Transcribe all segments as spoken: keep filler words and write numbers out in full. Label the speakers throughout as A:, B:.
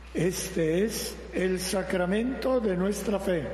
A: Este es el sacramento de nuestra fe.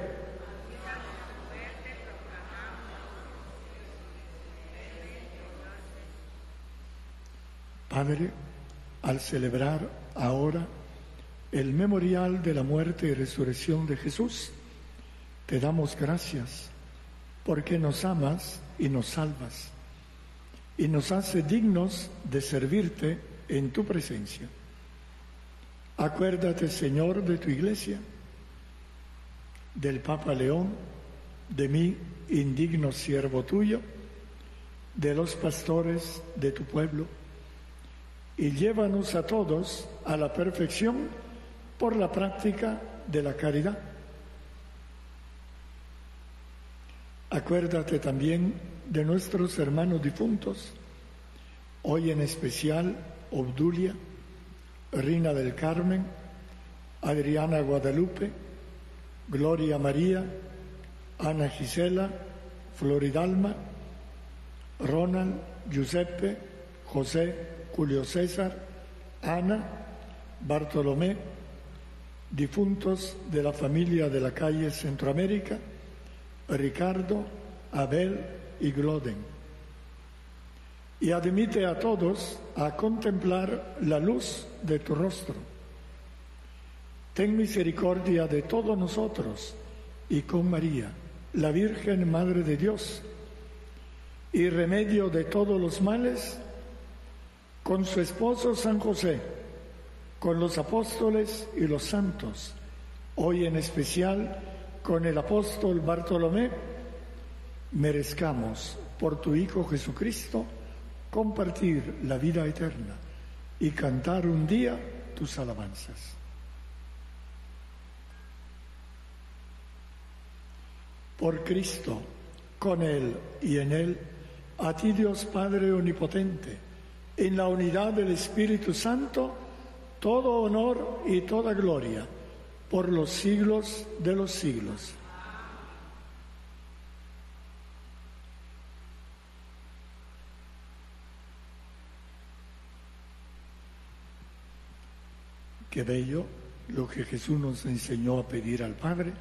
A: Padre, al celebrar ahora el memorial de la muerte y resurrección de Jesús, te damos gracias porque nos amas y nos salvas y nos hace dignos de servirte en tu presencia. Acuérdate, Señor, de tu Iglesia, del Papa León, de mí, indigno siervo tuyo, de los pastores de tu pueblo, y llévanos a todos a la perfección por la práctica de la caridad. Acuérdate también de nuestros hermanos difuntos, hoy en especial Obdulia, Rina del Carmen, Adriana Guadalupe, Gloria María, Ana Gisela, Floridalma, Ronald, Giuseppe, José, Julio César, Ana, Bartolomé, difuntos de la familia de la calle Centroamérica, Ricardo, Abel y Gloden. Y admite a todos a contemplar la luz de tu rostro. Ten misericordia de todos nosotros y con María, la Virgen Madre de Dios, y remedio de todos los males, con su esposo San José, con los apóstoles y los santos, hoy en especial con el apóstol Bartolomé, merezcamos por tu Hijo Jesucristo compartir la vida eterna y cantar un día tus alabanzas. Por Cristo, con Él y en Él, a ti Dios Padre Omnipotente, en la unidad del Espíritu Santo, todo honor y toda gloria, por los siglos de los siglos. Qué bello lo que Jesús nos enseñó a pedir al Padre.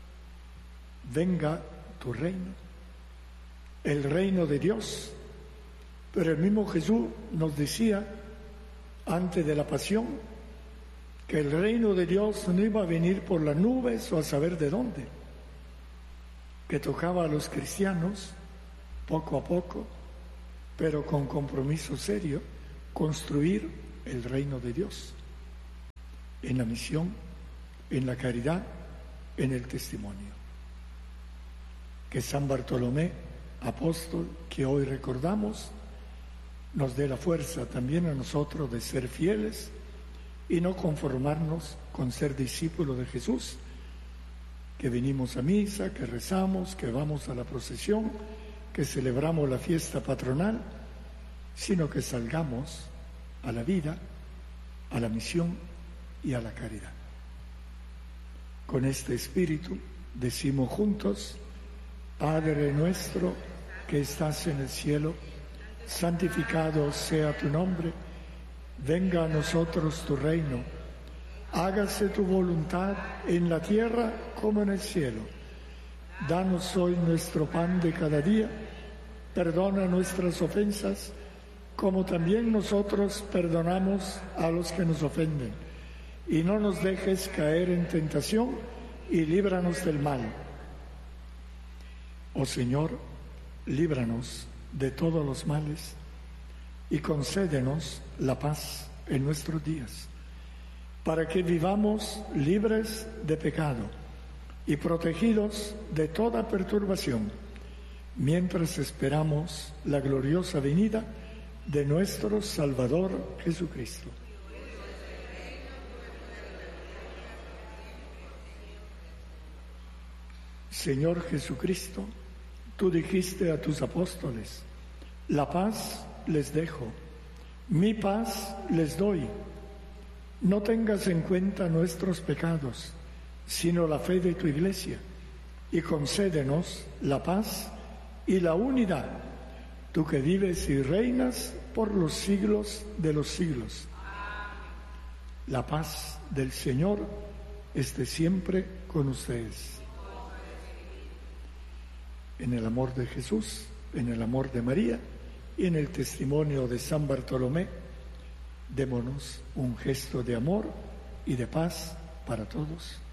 A: Venga tu reino, el reino de Dios. Pero el mismo Jesús nos decía, antes de la pasión, que el reino de Dios no iba a venir por las nubes o a saber de dónde, que tocaba a los cristianos, poco a poco, pero con compromiso serio, construir el reino de Dios, en la misión, en la caridad, en el testimonio. Que San Bartolomé, apóstol, que hoy recordamos, nos dé la fuerza también a nosotros de ser fieles y no conformarnos con ser discípulos de Jesús, que venimos a misa, que rezamos, que vamos a la procesión, que celebramos la fiesta patronal, sino que salgamos a la vida, a la misión y a la caridad. Con este espíritu decimos juntos: Padre nuestro que estás en el cielo, santificado sea tu nombre, venga a nosotros tu reino, hágase tu voluntad en la tierra como en el cielo. Danos hoy nuestro pan de cada día, perdona nuestras ofensas, como también nosotros perdonamos a los que nos ofenden, y no nos dejes caer en tentación, y líbranos del mal. Oh Señor, líbranos de todos los males y concédenos la paz en nuestros días, para que vivamos libres de pecado y protegidos de toda perturbación, mientras esperamos la gloriosa venida de nuestro Salvador Jesucristo. Señor Jesucristo, tú dijiste a tus apóstoles: la paz les dejo, mi paz les doy. No tengas en cuenta nuestros pecados, sino la fe de tu Iglesia, y concédenos la paz y la unidad, tú que vives y reinas por los siglos de los siglos. La paz del Señor esté siempre con ustedes. En el amor de Jesús, en el amor de María y en el testimonio de San Bartolomé, démonos un gesto de amor y de paz para todos.